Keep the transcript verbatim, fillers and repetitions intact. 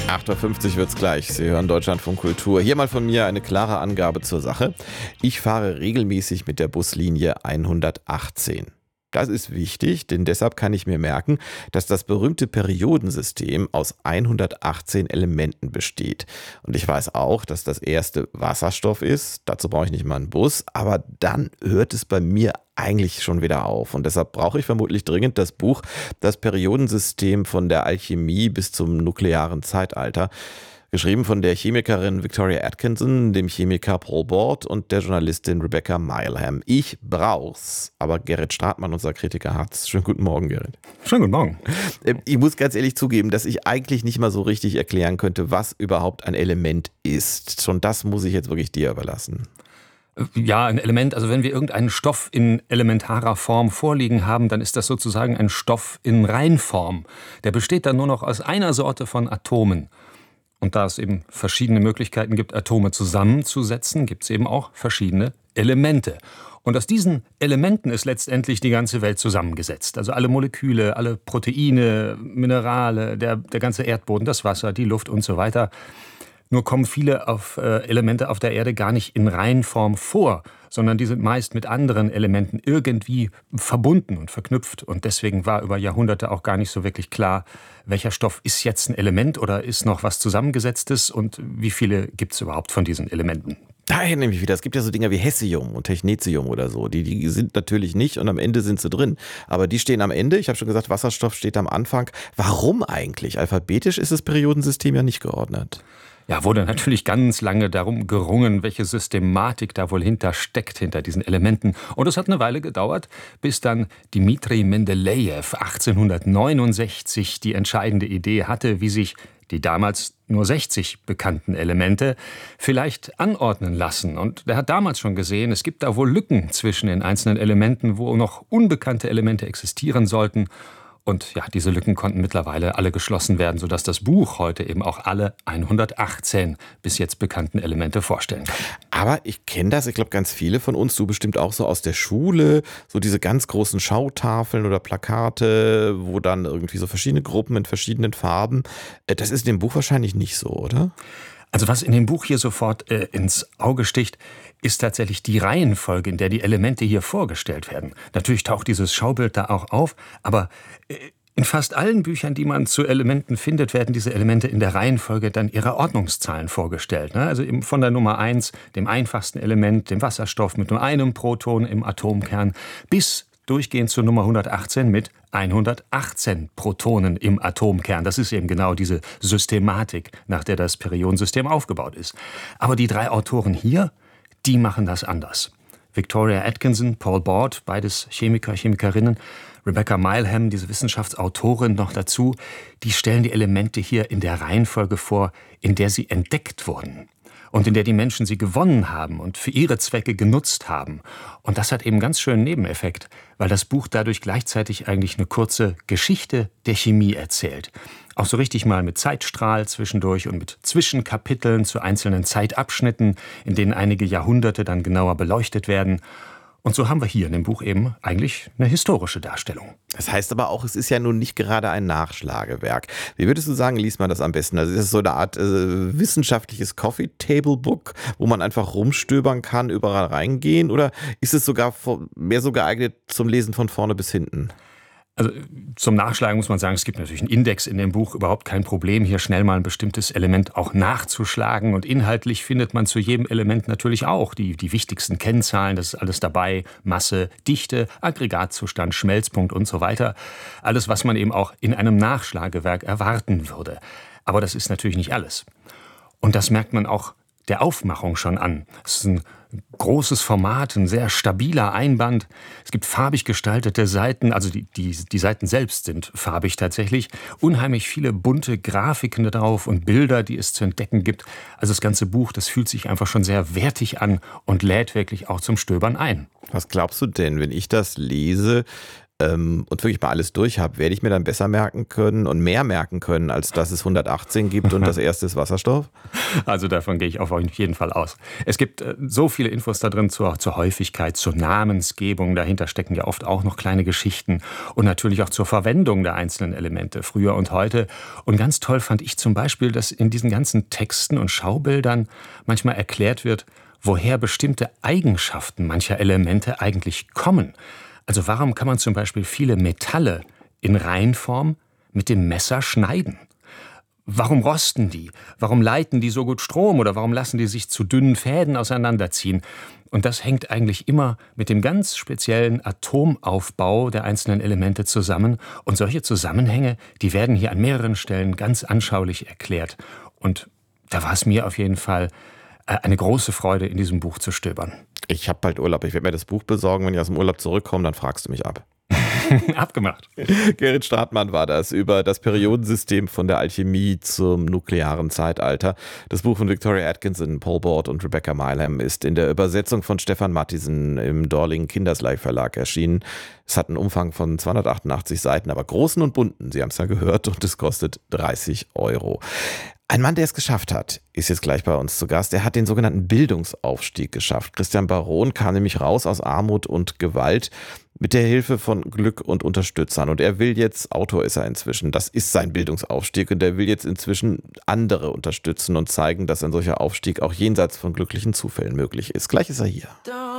acht Uhr fünfzig wird's gleich. Sie hören Deutschlandfunk Kultur. Hier mal von mir eine klare Angabe zur Sache. Ich fahre regelmäßig mit der Buslinie hundertachtzehn. Das ist wichtig, denn deshalb kann ich mir merken, dass das berühmte Periodensystem aus hundertachtzehn Elementen besteht. Und ich weiß auch, dass das erste Wasserstoff ist. Dazu brauche ich nicht mal einen Bus. Aber dann hört es bei mir eigentlich schon wieder auf. Und deshalb brauche ich vermutlich dringend das Buch Das Periodensystem von der Alchemie bis zum nuklearen Zeitalter. Geschrieben von der Chemikerin Victoria Atkinson, dem Chemiker Paul Bort und der Journalistin Rebecca Mileham. Ich brauch's. Aber Gerrit Stratmann, unser Kritiker, hat's. Schönen guten Morgen, Gerrit. Schönen guten Morgen. Ich muss ganz ehrlich zugeben, dass ich eigentlich nicht mal so richtig erklären könnte, was überhaupt ein Element ist. Schon das muss ich jetzt wirklich dir überlassen. Ja, ein Element, also wenn wir irgendeinen Stoff in elementarer Form vorliegen haben, dann ist das sozusagen ein Stoff in Reinform. Der besteht dann nur noch aus einer Sorte von Atomen. Und da es eben verschiedene Möglichkeiten gibt, Atome zusammenzusetzen, gibt es eben auch verschiedene Elemente. Und aus diesen Elementen ist letztendlich die ganze Welt zusammengesetzt. Also alle Moleküle, alle Proteine, Minerale, der, der ganze Erdboden, das Wasser, die Luft und so weiter. Nur kommen viele auf, äh, Elemente auf der Erde gar nicht in Reinform vor, sondern die sind meist mit anderen Elementen irgendwie verbunden und verknüpft. Und deswegen war über Jahrhunderte auch gar nicht so wirklich klar, welcher Stoff ist jetzt ein Element oder ist noch was Zusammengesetztes und wie viele gibt es überhaupt von diesen Elementen. Daher nämlich wieder, es gibt ja so Dinge wie Hessium und Technetium oder so, die, die sind natürlich nicht und am Ende sind sie drin. Aber die stehen am Ende, ich habe schon gesagt, Wasserstoff steht am Anfang. Warum eigentlich? Alphabetisch ist das Periodensystem ja nicht geordnet. Ja, wurde natürlich ganz lange darum gerungen, welche Systematik da wohl hinter steckt, hinter diesen Elementen. Und es hat eine Weile gedauert, bis dann Dmitri Mendelejew achtzehnhundertneunundsechzig die entscheidende Idee hatte, wie sich die damals nur sechzig bekannten Elemente vielleicht anordnen lassen. Und der hat damals schon gesehen, es gibt da wohl Lücken zwischen den einzelnen Elementen, wo noch unbekannte Elemente existieren sollten. Und ja, diese Lücken konnten mittlerweile alle geschlossen werden, sodass das Buch heute eben auch alle hundertachtzehn bis jetzt bekannten Elemente vorstellen kann. Aber ich kenne das, ich glaube ganz viele von uns, du bestimmt auch so aus der Schule, so diese ganz großen Schautafeln oder Plakate, wo dann irgendwie so verschiedene Gruppen in verschiedenen Farben. Das ist in dem Buch wahrscheinlich nicht so, oder? Also was in dem Buch hier sofort äh, ins Auge sticht, ist tatsächlich die Reihenfolge, in der die Elemente hier vorgestellt werden. Natürlich taucht dieses Schaubild da auch auf, aber äh, in fast allen Büchern, die man zu Elementen findet, werden diese Elemente in der Reihenfolge dann ihrer Ordnungszahlen vorgestellt. Ne? Also eben von der Nummer eins, dem einfachsten Element, dem Wasserstoff mit nur einem Proton im Atomkern, bis durchgehend zur Nummer hundertachtzehn mit hundertachtzehn Protonen im Atomkern. Das ist eben genau diese Systematik, nach der das Periodensystem aufgebaut ist. Aber die drei Autoren hier, die machen das anders. Victoria Atkinson, Paul Bort, beides Chemiker, Chemikerinnen, Rebecca Mileham, diese Wissenschaftsautorin noch dazu, die stellen die Elemente hier in der Reihenfolge vor, in der sie entdeckt wurden. Und in der die Menschen sie gewonnen haben und für ihre Zwecke genutzt haben. Und das hat eben ganz schönen Nebeneffekt, weil das Buch dadurch gleichzeitig eigentlich eine kurze Geschichte der Chemie erzählt. Auch so richtig mal mit Zeitstrahl zwischendurch und mit Zwischenkapiteln zu einzelnen Zeitabschnitten, in denen einige Jahrhunderte dann genauer beleuchtet werden. Und so haben wir hier in dem Buch eben eigentlich eine historische Darstellung. Das heißt aber auch, es ist ja nun nicht gerade ein Nachschlagewerk. Wie würdest du sagen, liest man das am besten? Also ist es so eine Art äh, wissenschaftliches Coffee-Table-Book, wo man einfach rumstöbern kann, überall reingehen? Oder ist es sogar mehr so geeignet zum Lesen von vorne bis hinten? Also zum Nachschlagen muss man sagen, es gibt natürlich einen Index in dem Buch, überhaupt kein Problem, hier schnell mal ein bestimmtes Element auch nachzuschlagen. Und inhaltlich findet man zu jedem Element natürlich auch die, die wichtigsten Kennzahlen, das ist alles dabei, Masse, Dichte, Aggregatzustand, Schmelzpunkt und so weiter. Alles, was man eben auch in einem Nachschlagewerk erwarten würde. Aber das ist natürlich nicht alles. Und das merkt man auch der Aufmachung schon an. Es ist ein großes Format, ein sehr stabiler Einband. Es gibt farbig gestaltete Seiten, also die, die, die Seiten selbst sind farbig tatsächlich. Unheimlich viele bunte Grafiken da drauf und Bilder, die es zu entdecken gibt. Also das ganze Buch, das fühlt sich einfach schon sehr wertig an und lädt wirklich auch zum Stöbern ein. Was glaubst du denn, wenn ich das lese, ähm, und wirklich mal alles durch habe, werde ich mir dann besser merken können und mehr merken können, als dass es hundertachtzehn gibt und das erste ist Wasserstoff? Also davon gehe ich auf jeden Fall aus. Es gibt äh, so viele Infos da drin zur, zur Häufigkeit, zur Namensgebung. Dahinter stecken ja oft auch noch kleine Geschichten und natürlich auch zur Verwendung der einzelnen Elemente, früher und heute. Und ganz toll fand ich zum Beispiel, dass in diesen ganzen Texten und Schaubildern manchmal erklärt wird, woher bestimmte Eigenschaften mancher Elemente eigentlich kommen. Also warum kann man zum Beispiel viele Metalle in Reinform mit dem Messer schneiden? Warum rosten die? Warum leiten die so gut Strom oder warum lassen die sich zu dünnen Fäden auseinanderziehen? Und das hängt eigentlich immer mit dem ganz speziellen Atomaufbau der einzelnen Elemente zusammen. Und solche Zusammenhänge, die werden hier an mehreren Stellen ganz anschaulich erklärt. Und da war es mir auf jeden Fall eine große Freude, in diesem Buch zu stöbern. Ich habe bald Urlaub. Ich werde mir das Buch besorgen. Wenn ich aus dem Urlaub zurückkomme, dann fragst du mich ab. Abgemacht. Gerrit Stratmann war das über das Periodensystem von der Alchemie zum nuklearen Zeitalter. Das Buch von Victoria Atkinson, Paul Bort und Rebecca Milam ist in der Übersetzung von Stefan Matthiesen im Dorling Kindersleih Verlag erschienen. Es hat einen Umfang von zweihundertachtundachtzig Seiten, aber großen und bunten. Sie haben es ja gehört und es kostet dreißig Euro. Ein Mann, der es geschafft hat, ist jetzt gleich bei uns zu Gast. Er hat den sogenannten Bildungsaufstieg geschafft. Christian Baron kam nämlich raus aus Armut und Gewalt mit der Hilfe von Glück und Unterstützern. Und er will jetzt, Autor ist er inzwischen, das ist sein Bildungsaufstieg. Und er will jetzt inzwischen andere unterstützen und zeigen, dass ein solcher Aufstieg auch jenseits von glücklichen Zufällen möglich ist. Gleich ist er hier.